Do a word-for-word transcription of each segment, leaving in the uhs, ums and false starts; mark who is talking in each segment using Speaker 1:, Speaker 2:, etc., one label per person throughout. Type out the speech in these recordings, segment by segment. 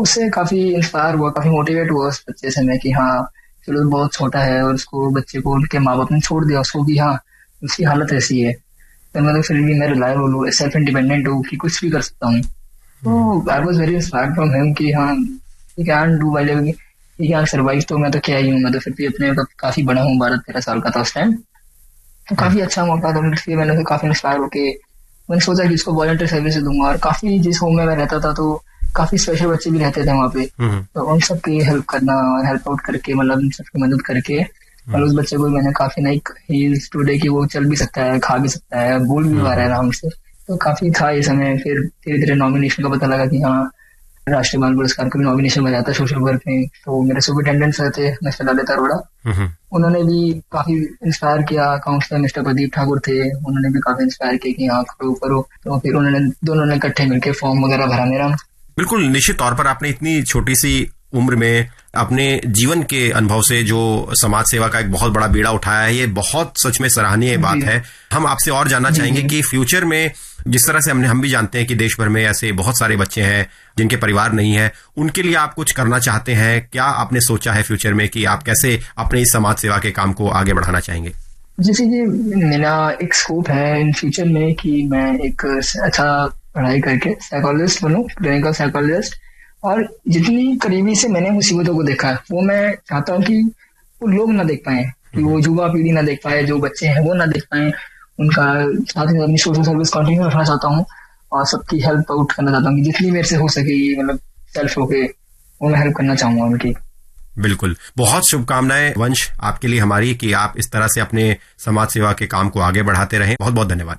Speaker 1: उससे काफी इंस्पायर हुआ, काफी मोटिवेट हुआ उस बच्चे से मैं कि हाँ चलो बहुत छोटा है और उसको बच्चे को उनके माँ बाप ने छोड़ दिया उसको कि हाँ उसकी हालत ऐसी है, तो मतलब फिर भी मैं रिलायबल हूँ, सेल्फ इंडिपेंडेंट हूँ कि कुछ भी कर सकता हूँ। तो I was very inspired from him कि हाँ he can do why living, he can survive. तो मैं तो क्या ही हूँ, मैं तो फिर भी अपने काफी बड़ा हूँ, बारह तेरह साल का था उस टाइम। तो काफी अच्छा मौका था, मैंने उसे काफी इंस्पायर होके मैंने सोचा कि इसको वॉलंटियर सर्विस दूंगा। और काफी जिस होम में मैं रहता था तो काफी स्पेशल बच्चे भी रहते थे वहाँ पे, तो उन सबकी हेल्प करना, हेल्प आउट करके मतलब उन सबकी मदद करके, और उस बच्चे को मैंने काफी नई हील्स टुडे की वो चल भी सकता है, खा भी सकता है, बोल भी पा रहा है आराम से। तो काफी था ये समय। फिर धीरे धीरे नॉमिनेशन का पता लगा कि हाँ राष्ट्रीय बाल पुरस्कार का भी नॉमिनेशन बना था सोशल वर्क में। तो मेरे सुपरिटेंडेंट सर थे मिस्टर ललित अरोड़ा, उन्होंने भी काफी इंस्पायर किया। काउंसलर मिस्टर प्रदीप ठाकुर थे, उन्होंने भी काफी इंस्पायर किया कि हाँ करो करो। तो फिर उन्होंने दोनों ने इकट्ठे मिलकर फॉर्म वगैरह भरा मेरा।
Speaker 2: बिल्कुल, निश्चित तौर पर आपने इतनी छोटी सी उम्र में अपने जीवन के अनुभव से जो समाज सेवा का एक बहुत बड़ा बीड़ा उठाया है, ये बहुत सच में सराहनीय बात है। हम आपसे और जानना चाहेंगे कि फ्यूचर में जिस तरह से हमने हम भी जानते हैं कि देश भर में ऐसे बहुत सारे बच्चे हैं जिनके परिवार नहीं है, उनके लिए आप कुछ करना चाहते हैं, क्या आपने सोचा है फ्यूचर में कि आप कैसे अपने इस समाज सेवा के काम को आगे बढ़ाना चाहेंगे?
Speaker 1: जैसे कि मेरा एक स्कोप है इन फ्यूचर में कि मैं एक अच्छा पढ़ाई करके साइकोलॉजिस्ट बनूं, क्लिनिकल साइकोलॉजिस्ट। और जितनी करीबी से मैंने मुसीबतों को देखा है वो मैं चाहता हूँ कि वो लोग ना देख पाए, कि वो युवा पीढ़ी ना देख पाए, जो बच्चे हैं वो ना देख पाए। उनका साथ ही अपनी सोशल सर्विस कंटिन्यू रखना चाहता हूँ और सबकी हेल्प आउट करना चाहता हूँ कि जितनी मेरे से हो सके, मतलब सेल्फ होके वो मैं हेल्प करना चाहूंगा उनकी।
Speaker 2: बिल्कुल, बहुत शुभकामनाएं वंश आपके लिए हमारी कि आप इस तरह से अपने समाज सेवा के काम को आगे बढ़ाते रहें। बहुत बहुत धन्यवाद।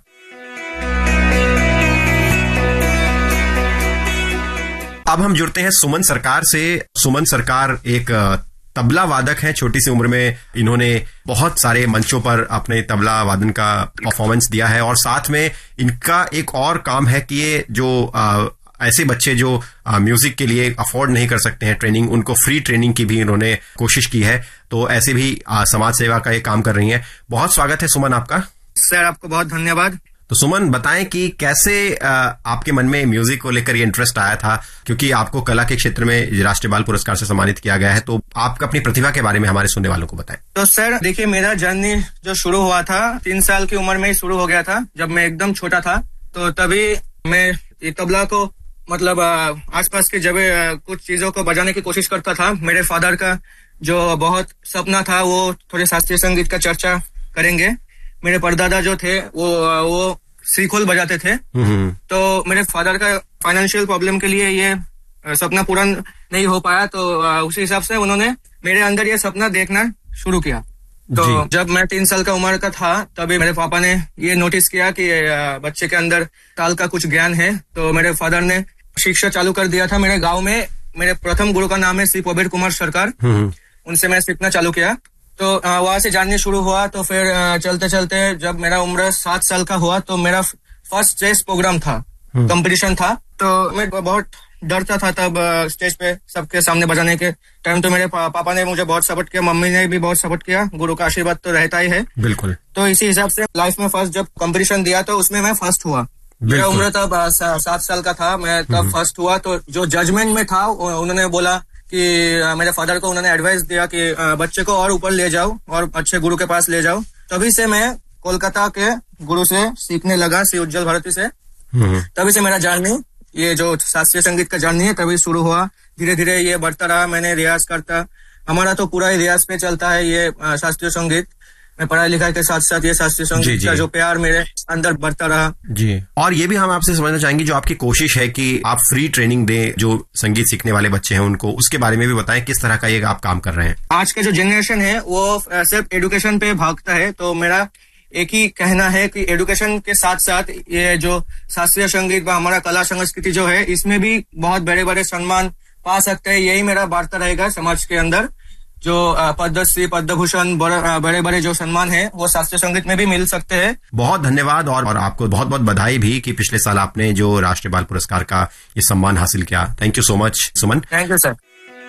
Speaker 2: अब हम जुड़ते हैं सुमन सरकार से। सुमन सरकार एक तबला वादक हैं, छोटी सी उम्र में इन्होंने बहुत सारे मंचों पर अपने तबला वादन का परफॉर्मेंस दिया है, और साथ में इनका एक और काम है कि ये जो आ, ऐसे बच्चे जो म्यूजिक के लिए अफोर्ड नहीं कर सकते हैं ट्रेनिंग, उनको फ्री ट्रेनिंग की भी इन्होंने कोशिश की है। तो ऐसे भी आ, समाज सेवा का ये काम कर रही हैं। बहुत स्वागत है सुमन आपका।
Speaker 3: सर आपको बहुत धन्यवाद।
Speaker 2: तो सुमन बताएं कि कैसे आ, आपके मन में म्यूजिक को लेकर ये इंटरेस्ट आया था, क्योंकि आपको कला के क्षेत्र में राष्ट्रीय बाल पुरस्कार से सम्मानित किया गया है। तो आप अपनी प्रतिभा के बारे में हमारे सुनने वालों को बताएं।
Speaker 3: तो सर देखिए, मेरा जर्नी जो शुरू हुआ था तीन साल की उम्र में ही शुरू हो गया था, जब मैं एकदम छोटा था। तो तभी मैं ये तबला को मतलब आसपास की जगह कुछ चीजों को बजाने की कोशिश करता था। मेरे फादर का जो बहुत सपना था वो थोड़े शास्त्रीय संगीत का चर्चा करेंगे। मेरे परदादा जो थे वो वो श्रीखोल बजाते थे। तो मेरे फादर का फाइनेंशियल प्रॉब्लम के लिए ये सपना पूरा नहीं हो पाया, तो उसी हिसाब से उन्होंने मेरे अंदर ये सपना देखना शुरू किया। तो जब मैं तीन साल का उम्र का था तभी मेरे पापा ने ये नोटिस किया कि बच्चे के अंदर ताल का कुछ ज्ञान है। तो मेरे फादर ने शिक्षा चालू कर दिया था मेरे गांव में। मेरे प्रथम गुरु का नाम है श्री प्रबीर कुमार सरकार, उनसे मैं सीखना चालू किया। तो वहां से जानने शुरू हुआ। तो फिर चलते चलते जब मेरा उम्र सात साल का हुआ तो मेरा फर्स्ट स्टेज प्रोग्राम था, कंपटीशन था। तो मैं बहुत डरता था तब स्टेज पे सबके सामने बजाने के टाइम। तो मेरे पा, पापा ने मुझे बहुत सपोर्ट किया, मम्मी ने भी बहुत सपोर्ट किया। गुरु का आशीर्वाद तो रहता ही है।
Speaker 2: बिल्कुल।
Speaker 3: तो इसी हिसाब से लाइफ में फर्स्ट जब कंपटीशन दिया तो उसमें मैं फर्स्ट हुआ। मेरा उम्र तब सात साल का था, मैं तब फर्स्ट हुआ। तो जो जजमेंट में था उन्होंने बोला कि मेरे फादर को उन्होंने एडवाइस दिया कि बच्चे को और ऊपर ले जाओ और अच्छे गुरु के पास ले जाओ। तभी से मैं कोलकाता के गुरु से सीखने लगा, श्री उज्जवल भारती से। तभी से मेरा जर्नी, ये जो शास्त्रीय संगीत का जर्नी है, तभी शुरू हुआ। धीरे धीरे ये बढ़ता रहा। मैंने रियाज करता, हमारा तो पूरा ही रियाज पे चलता है ये शास्त्रीय संगीत। मैं पढ़ाई लिखाई के साथ साथ ये शास्त्रीय संगीत का जो प्यार मेरे अंदर बढ़ता रहा।
Speaker 2: जी। और ये भी हम आपसे समझना चाहेंगे, जो आपकी कोशिश है कि आप फ्री ट्रेनिंग दें जो संगीत सीखने वाले बच्चे हैं उनको, उसके बारे में भी बताएं किस तरह का ये आप काम कर रहे हैं।
Speaker 3: आज का जो जनरेशन है वो सिर्फ एजुकेशन पे भागता है। तो मेरा एक ही कहना है कि एजुकेशन के साथ साथ ये जो शास्त्रीय संगीत व हमारा कला संस्कृति जो है, इसमें भी बहुत बड़े बड़े सम्मान पा सकते हैं। यही मेरा वार्ता रहेगा समाज के अंदर। जो पद्मश्री, पद्मभूषण, बड़े बड़े जो सम्मान है वो शास्त्रीय संगीत में भी मिल सकते हैं।
Speaker 2: बहुत धन्यवाद और, और आपको बहुत बहुत बधाई भी कि पिछले साल आपने जो राष्ट्रीय बाल पुरस्कार का ये सम्मान हासिल किया। Thank you so much Suman.
Speaker 3: Thank you sir.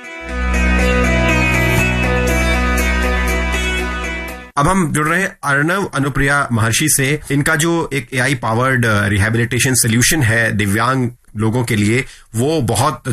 Speaker 2: अब हम जुड़ रहे हैं अर्णव अनुप्रिया महर्षि से। इनका जो एक एआई पावर्ड रिहैबिलिटेशन सोल्यूशन है दिव्यांग लोगों के लिए, वो बहुत